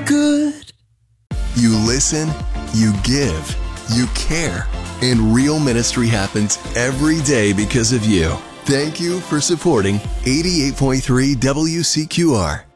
good. You listen, you give, you care, and real ministry happens every day because of you. Thank you for supporting 88.3 WCQR.